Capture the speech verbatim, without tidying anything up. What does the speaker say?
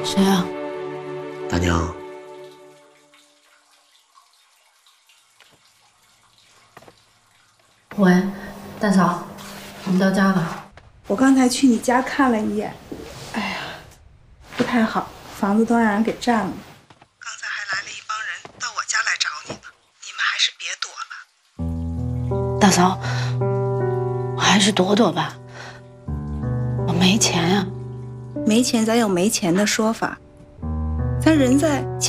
谁啊？ 大娘。 喂，大嫂，你到家了。 我刚才去你家看了一眼，哎呀，不太好，房子都让人给占了。刚才还来了一帮人到我家来找你呢，你们还是别躲了。 大嫂，我还是躲躲吧，我没钱呀。 没钱咱有没钱的说法，咱人在